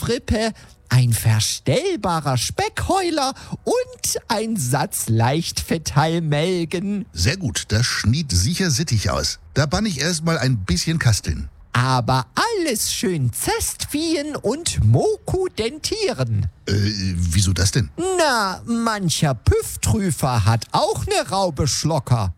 Schafrippe, ein verstellbarer Speckheuler und ein Satz Leichtfettheilmelken. Sehr gut, das schniet sicher sittig aus. Da bann ich erstmal ein bisschen kasteln. Aber alles schön zestviehen und mokudentieren. Wieso das denn? Na, mancher Püfftrüfer hat auch ne Raube Schlocker.